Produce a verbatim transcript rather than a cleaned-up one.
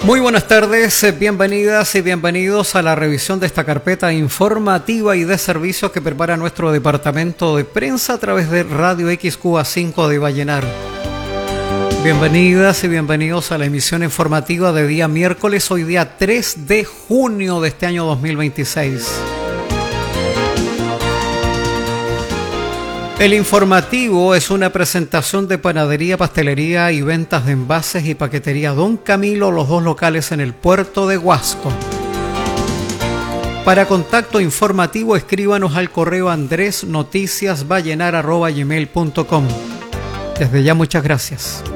Muy buenas tardes, bienvenidas y bienvenidos a la revisión de esta carpeta informativa y de servicios que prepara nuestro departamento de prensa a través de Radio X Q A cinco de Vallenar. Bienvenidas y bienvenidos a la emisión informativa de día miércoles, hoy día tres de junio de este año dos mil veintiséis. El informativo es una presentación de panadería, pastelería y ventas de envases y paquetería Don Camilo, los dos locales en el puerto de Huasco. Para contacto informativo, escríbanos al correo andresnoticiasvallenar arroba gmail punto com. Desde ya, muchas gracias.